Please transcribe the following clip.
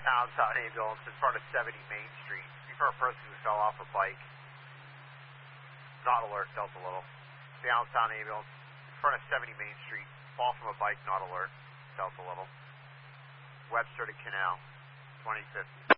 Allentown ambulance in front of 70 Main Street. Before a person who fell off a bike. Not alert, Delta Little. The Allentown ambulance in front of 70 Main Street. Fall from a bike, not alert, Delta Little. Webster to Canal, 2050.